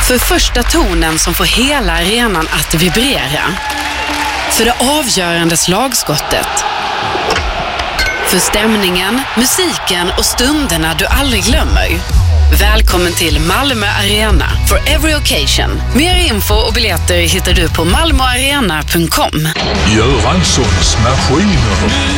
För första tonen som får hela arenan att vibrera. För det avgörande slagskottet. För stämningen, musiken och stunderna du aldrig glömmer. Välkommen till Malmö Arena for every occasion. Mer info och biljetter hittar du på malmoarena.com. Göranssons maskiner.